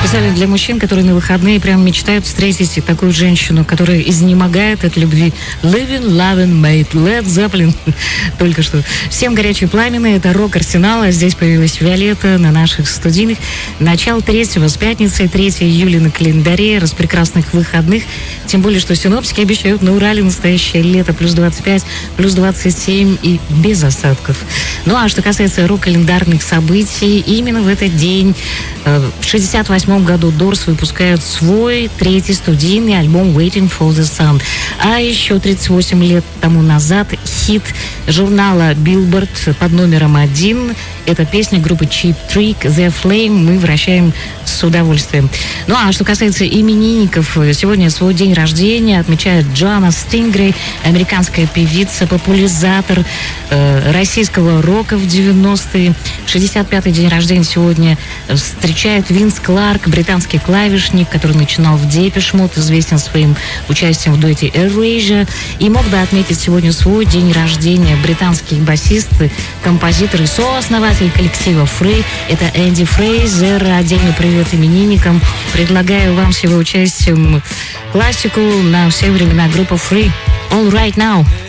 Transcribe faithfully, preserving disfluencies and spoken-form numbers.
Специально для мужчин, которые на выходные прям мечтают встретить такую женщину, которая изнемогает от любви. Living, loving, mate. Led Zeppelin. Только что. Всем горячие пламена. Это рок-арсенал. А здесь появилась Виолетта на наших студийных. Начало третьего с пятницы. третьего июля на календаре. Распрекрасных выходных. Тем более, что синоптики обещают на Урале настоящее лето. Плюс двадцать пять, плюс двадцать семь и без осадков. Ну а что касается рок-календарных событий, именно в этот день в шестьдесят восьмом году Doors выпускают свой третий студийный альбом Waiting for the Sun. А еще тридцать восемь лет тому назад хит журнала Billboard под номером один. Это песня группы Cheap Trick The Flame. Мы вращаем с удовольствием. Ну а что касается именинников, сегодня свой день рождения отмечает Джоанна Стингрей, американская певица, популяризатор э, российского рока в девяностые. шестьдесят пятый день рождения сегодня встречает Винс Кларк, британский клавишник, который начинал в Depeche Mode, известен своим участием в дуэте Erasure. И мог бы отметить сегодня свой день рождения британский басист, композитор и сооснователь коллектива Free. Это Энди Фрейзер. Отдельный привет именинникам. Предлагаю вам с его участием классику на все времена группы Free. All Right Now.